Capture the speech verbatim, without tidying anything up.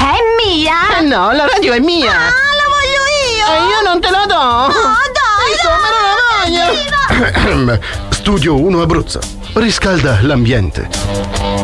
È mia? Eh no, la radio è mia! Ah, la voglio io! E io non te la do! No, dai, Insomma, non la voglio! Studio uno Abruzzo. Riscalda l'ambiente.